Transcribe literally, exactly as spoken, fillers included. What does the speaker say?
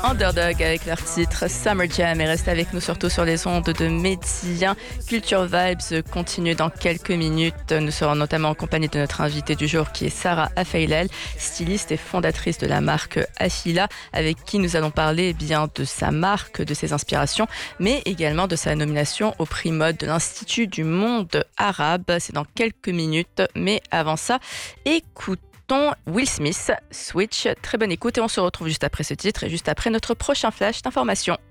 Underdog avec leur titre Summer Jam et reste avec nous surtout sur les ondes de Médien. Culture Vibes continue dans quelques minutes. Nous serons notamment en compagnie de notre invitée du jour qui est Sarah Afeilel, styliste et fondatrice de la marque Afila, avec qui nous allons parler eh bien de sa marque, de ses inspirations, mais également de sa nomination au prix mode de l'Institut du monde arabe. C'est dans quelques minutes, mais avant ça, écoute Will Smith, Switch. Très bonne écoute et on se retrouve juste après ce titre et juste après notre prochain flash d'information.